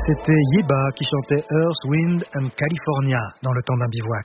C'était Yeba qui chantait Earth, Wind and California dans le temps d'un bivouac.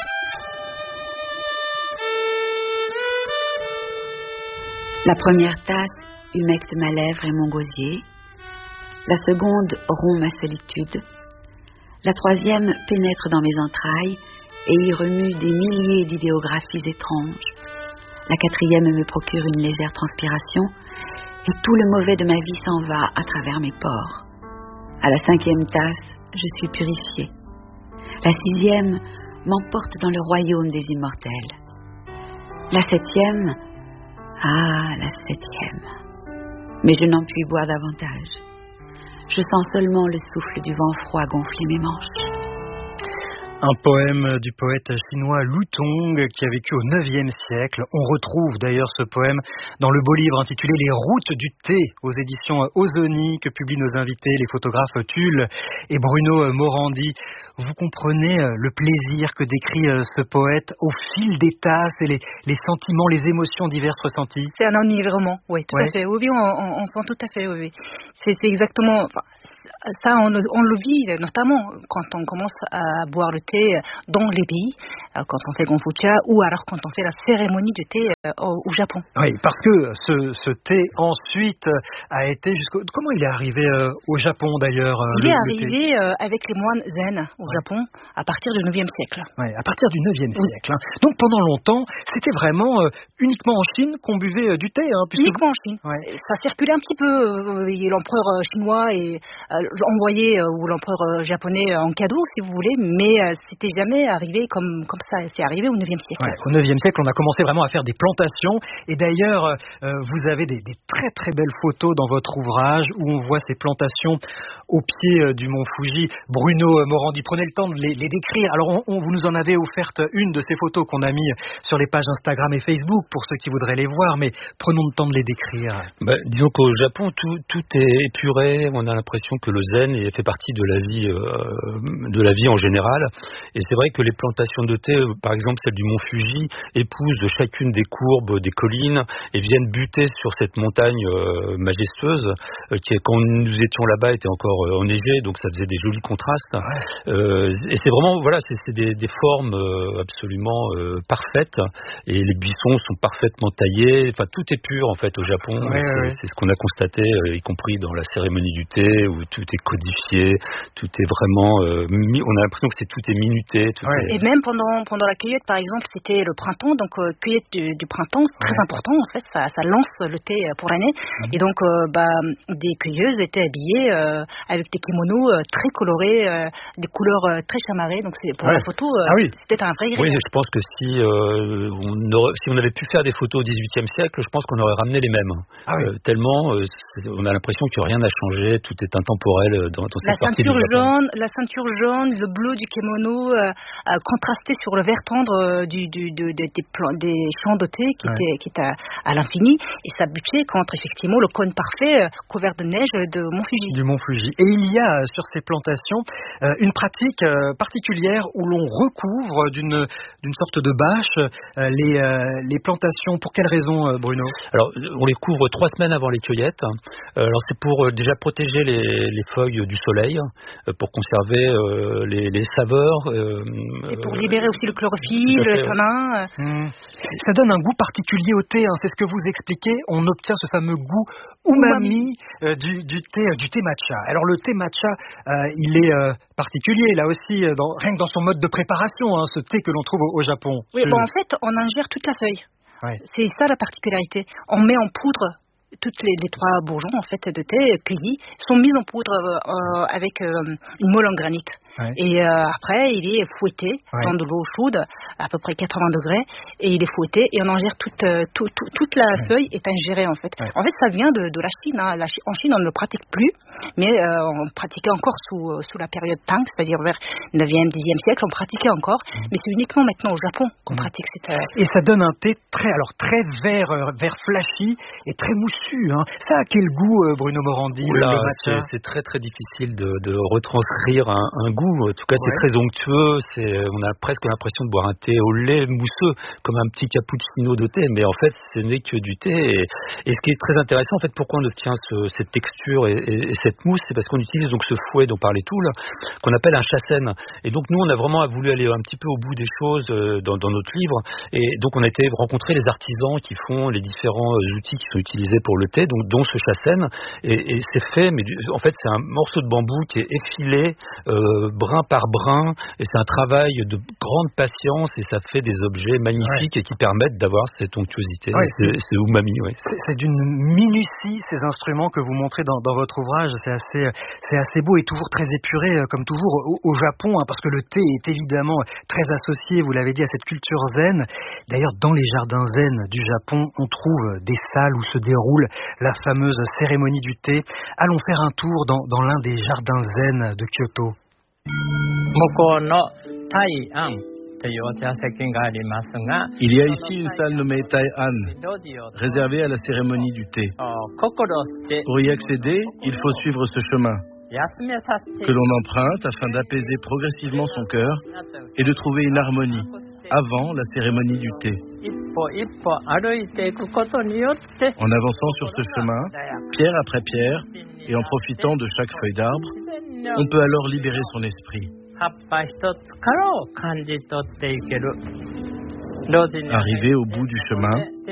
La première tasse humecte ma lèvre et mon gosier. La seconde rompt ma solitude. La troisième pénètre dans mes entrailles et y remue des milliers d'idéographies étranges. La quatrième me procure une légère transpiration et tout le mauvais de ma vie s'en va à travers mes pores. À la cinquième tasse, je suis purifiée. La sixième m'emporte dans le royaume des immortels. La septième, la septième. Mais je n'en puis boire davantage. Je sens seulement le souffle du vent froid gonfler mes manches. Un poème du poète chinois Lu Tong qui a vécu au IXe siècle. On retrouve d'ailleurs ce poème dans le beau livre intitulé Les routes du thé aux éditions Ozoni que publient nos invités, les photographes Tulle et Bruno Morandi. Vous comprenez le plaisir que décrit ce poète au fil des tasses et les sentiments, les émotions diverses ressenties. C'est un enivrement, oui, tout à fait. Oui, on sent tout à fait, oui. C'est exactement... Ça, on le vit notamment quand on commence à boire le thé dans les pays, quand on fait Gonfucha ou alors quand on fait la cérémonie du thé au Japon. Oui, parce que ce thé ensuite a été jusqu'au... Comment il est arrivé au Japon d'ailleurs Il est arrivé avec les moines zen au Japon à partir du IXe siècle. Oui, à partir du IXe siècle. Hein. Donc pendant longtemps, c'était vraiment uniquement en Chine qu'on buvait du thé. Hein, uniquement en Chine. Ouais. Ça circulait un petit peu. L'empereur chinois et envoyé ou l'empereur japonais en cadeau, si vous voulez, mais c'était jamais arrivé comme ça. C'est arrivé au IXe siècle. Ouais, au IXe siècle, on a commencé vraiment à faire des plantations. Et d'ailleurs, vous avez des très très belles photos dans votre ouvrage où on voit ces plantations au pied du mont Fuji. Bruno Morandi, prenez le temps de les décrire. Alors, vous nous en avez offerte une de ces photos qu'on a mis sur les pages Instagram et Facebook pour ceux qui voudraient les voir, mais prenons le temps de les décrire. Disons qu'au Japon, tout est épuré. On a l'impression que le zen fait partie de la vie en général. Et c'est vrai que les plantations de thé, par exemple celle du mont Fuji, épousent chacune des courbes, des collines, et viennent buter sur cette montagne majestueuse, qui, quand nous étions là-bas, était encore enneigée, donc ça faisait des jolis contrastes. Et c'est vraiment, voilà, c'est des formes absolument parfaites, et les buissons sont parfaitement taillés. Enfin, tout est pur en fait au Japon. C'est ce qu'on a constaté, y compris dans la cérémonie du thé, où tout est codifié, tout est vraiment... on a l'impression que tout est minuté. Et même pendant la cueillette, par exemple, c'était le printemps, donc cueillette du printemps, c'est très important en fait, ça lance le thé pour l'année. Et donc, des cueilleuses étaient habillées avec des kimonos très colorés, des couleurs très chamarrées, donc pour la photo, c'était un vrai grec. Oui, je pense que si on avait pu faire des photos au XVIIIe siècle, je pense qu'on aurait ramené les mêmes. Tellement, on a l'impression que rien n'a changé, tout est intemporel dans cette partie du Japon. La ceinture jaune, le bleu du kimono contrasté sur le vert tendre des champs de thé qui étaient à l'infini, et ça butait contre effectivement le cône parfait couvert de neige de Mont Fuji. Du Mont Fuji. Et il y a sur ces plantations une pratique particulière où l'on recouvre d'une sorte de bâche les plantations. Pour quelle raison, Bruno ? Alors, on les couvre 3 semaines avant les cueillettes. Alors, c'est pour déjà protéger les feuilles du soleil, pour conserver les saveurs. Et pour libérer aussi le chlorophylle, le tanin. Ça donne un goût particulier au thé, hein. C'est ce que vous expliquez. On obtient ce fameux goût umami du thé matcha. Alors le thé matcha, il est particulier là aussi, rien que dans son mode de préparation, hein, ce thé que l'on trouve au Japon. Oui, en fait, on ingère toute la feuille. Ouais. C'est ça la particularité. On met en poudre toutes les 3 bourgeons en fait de thé cueillis sont mis en poudre avec une molle en granit. Ouais. Et après, il est fouetté dans de l'eau chaude, à peu près 80 degrés, et il est fouetté et on ingère toute la feuille est ingérée en fait. Ouais. En fait, ça vient de la Chine. Hein. En Chine, on ne le pratique plus, mais on pratiquait encore sous la période Tang, c'est-à-dire vers 9e, 10e siècle, on pratiquait encore, mais c'est uniquement maintenant au Japon qu'on pratique cette... Et ça donne un thé très vert flashy et très moussu. Hein. Ça a quel goût, Bruno Morandi? C'est très très difficile de retranscrire un goût goût. En tout cas, c'est très onctueux. On a presque l'impression de boire un thé au lait mousseux, comme un petit cappuccino de thé. Mais en fait, ce n'est que du thé. Et ce qui est très intéressant, en fait, pourquoi on obtient cette texture et cette mousse, c'est parce qu'on utilise donc ce fouet dont parlait Toul, qu'on appelle un chassaine. Et donc nous, on a vraiment voulu aller un petit peu au bout des choses dans notre livre. Et donc on a été rencontrer les artisans qui font les différents outils qui sont utilisés pour le thé, donc dont ce chassaine. Et c'est fait, mais en fait c'est un morceau de bambou qui est effilé brin par brin. Et c'est un travail de grande patience et ça fait des objets magnifiques et qui permettent d'avoir cette onctuosité. C'est umami. C'est d'une minutie ces instruments que vous montrez dans votre ouvrage. C'est assez beau et toujours très épuré, comme toujours au Japon, parce que le thé est évidemment très associé, vous l'avez dit, à cette culture zen. D'ailleurs, dans les jardins zen du Japon, on trouve des salles où se déroule la fameuse cérémonie du thé. Allons faire un tour dans l'un des jardins zen de Kyoto. Il y a ici une salle nommée Tai-an, réservée à la cérémonie du thé. Pour y accéder, il faut suivre ce chemin que l'on emprunte afin d'apaiser progressivement son cœur et de trouver une harmonie avant la cérémonie du thé. En avançant sur ce chemin, pierre après pierre, et en profitant de chaque feuille d'arbre, on peut alors libérer son esprit. Arrivé au bout du chemin,